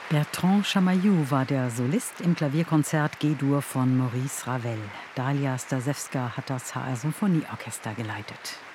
Bertrand Chamayou war der Solist im Klavierkonzert G-Dur von Maurice Ravel. Dalia Stasewska hat das HR Symphonieorchester geleitet.